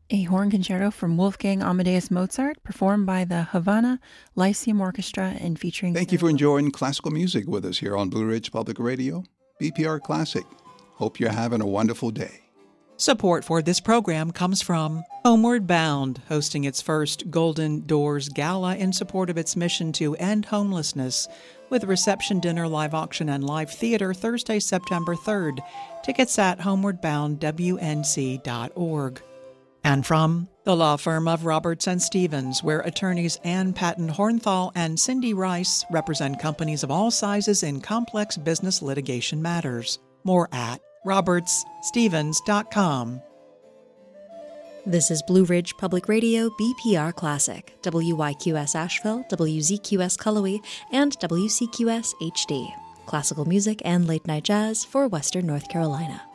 a horn concerto from Wolfgang Amadeus Mozart, performed by the Havana Lyceum Orchestra and featuring... Thank you for enjoying classical music with us here on Blue Ridge Public Radio, BPR Classic. Hope you're having a wonderful day. Support for this program comes from Homeward Bound, hosting its first Golden Doors Gala in support of its mission to end homelessness, with reception, dinner, live auction, and live theater Thursday, September 3rd. Tickets at homewardboundwnc.org. And from the law firm of Roberts & Stevens, where attorneys Ann Patton Hornthal and Cindy Rice represent companies of all sizes in complex business litigation matters. More at robertsstevens.com. This is Blue Ridge Public Radio, BPR Classic, WYQS Asheville, WZQS Cullowhee, and WCQS HD. Classical music and late-night jazz for Western North Carolina.